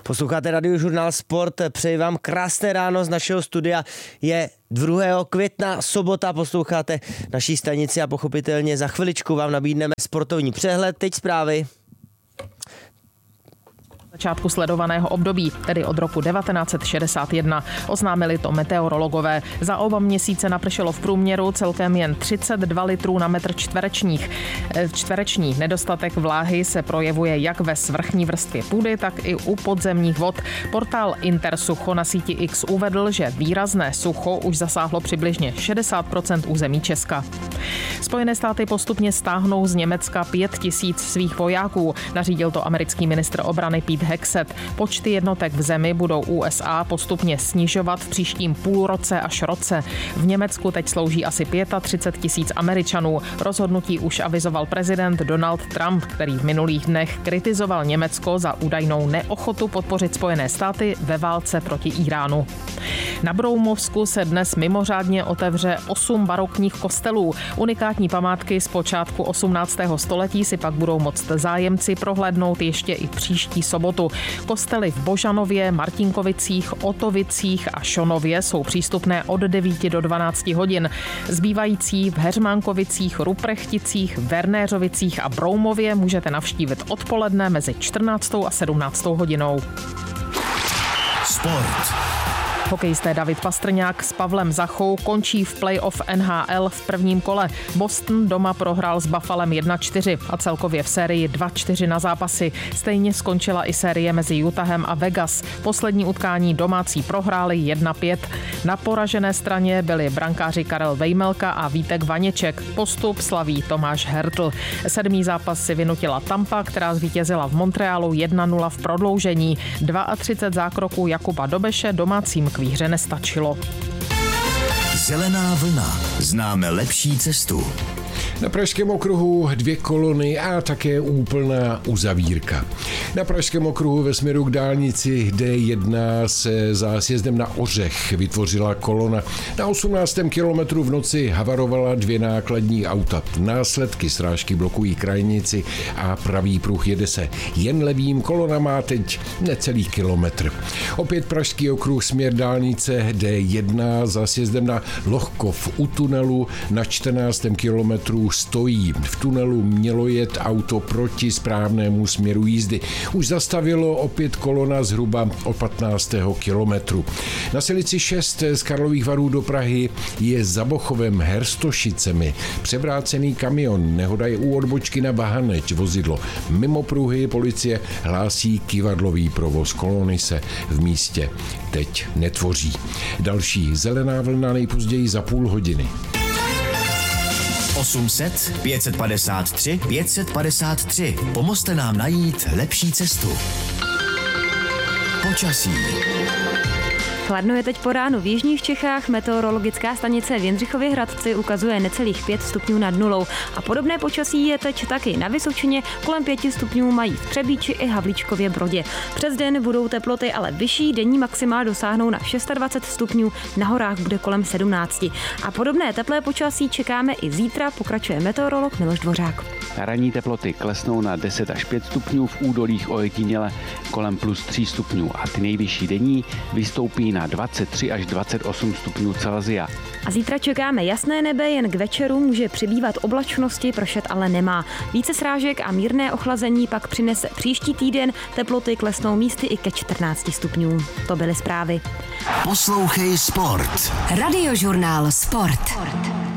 Posloucháte Radiožurnál Sport, přeji vám krásné ráno z našeho studia. Je 2. května, sobota, posloucháte naší stanici a pochopitelně za chviličku vám nabídneme sportovní přehled. Teď zprávy. Začátku sledovaného období, tedy od roku 1961. Oznámili to meteorologové. Za oba měsíce napršelo v průměru celkem jen 32 litrů na metr čtvereční. Nedostatek vláhy se projevuje jak ve svrchní vrstvě půdy, tak i u podzemních vod. Portál Intersucho na síti X uvedl, že výrazné sucho už zasáhlo přibližně 60% území Česka. Spojené státy postupně stáhnou z Německa 5 000 svých vojáků. Nařídil to americký ministr obrany Pete Hegseth. Počty jednotek v zemi budou USA postupně snižovat v příštím půlroce až roce. V Německu teď slouží asi 35 000 Američanů. Rozhodnutí už avizoval prezident Donald Trump, který v minulých dnech kritizoval Německo za údajnou neochotu podpořit Spojené státy ve válce proti Iránu. Na Broumovsku se dnes mimořádně otevře 8 barokních kostelů. Unikátní památky z počátku 18. století si pak budou moct zájemci prohlédnout ještě i příští sobotu. Kostely v Božanově, Martinkovicích, Otovicích a Šonově jsou přístupné od 9 do 12 hodin. Zbývající v Heřmánkovicích, Ruprechticích, Vernéřovicích a Broumově můžete navštívit odpoledne mezi 14. a 17. hodinou. Sport. Hokejisté David Pastrňák s Pavlem Zachou končí v playoff NHL v prvním kole. Boston doma prohrál s Buffalem 1-4 a celkově v sérii 2-4 na zápasy. Stejně skončila i série mezi Utahem a Vegas. Poslední utkání domácí prohráli 1-5. Na poražené straně byli brankáři Karel Vejmelka a Vítek Vaněček. Postup slaví Tomáš Hertl. 7. zápas si vynutila Tampa, která zvítězila v Montrealu 1-0 v prodloužení. 32 zákroků Jakuba Dobeše domácím k výhře nestačilo. Zelená vlna. Známe lepší cestu. Na Pražském okruhu 2 kolony a také úplná uzavírka. Na Pražském okruhu ve směru k dálnici D1 se zásjezdem na Ořech vytvořila kolona. Na 18. kilometru v noci havarovala 2 nákladní auta. Následky srážky blokují krajnici a pravý pruh jede se jen levým. Kolona má teď necelý kilometr. Opět Pražský okruh směr dálnice D1 zásjezdem na Lohkov u tunelu na 14. kilometru stojí. V tunelu mělo jet auto proti správnému směru jízdy. Už zastavilo opět kolona zhruba o 15. kilometru. Na silnici 6 z Karlových Varů do Prahy je za Bochovem Herstošicemi převrácený kamion. Nehoda je u odbočky na Bahaneč. Vozidlo mimo pruhy, policie hlásí kyvadlový provoz. Kolony se v místě teď netvoří. Další zelená vlna nejpozději za půl hodiny. 800 553 553. Pomozte nám najít lepší cestu. Počasí. Chladno je teď po ránu v jižních Čechách. Meteorologická stanice v Jindřichově Hradci ukazuje necelých 5 stupňů nad nulou. A podobné počasí je teď taky na Vysočině. Kolem 5 stupňů mají v Třebíči i Havlíčkově Brodě. Přes den budou teploty ale vyšší, denní maxima dosáhnou na 26 stupňů, na horách bude kolem 17. A podobné teplé počasí čekáme i zítra, pokračuje meteorolog Miloš Dvořák. Ranní teploty klesnou na 10 až 5 stupňů, v údolích ojediněle kolem plus 3 stupňů a ty nejvyšší denní vystoupí na 23 až 28 stupňů Celsia. A zítra čekáme jasné nebe, jen k večeru může přibývat oblačnosti, pršet ale nemá. Více srážek a mírné ochlazení pak přinese příští týden, teploty klesnou místy i ke 14 stupňům. To byly zprávy. Poslouchej Sport. Radiožurnál Sport.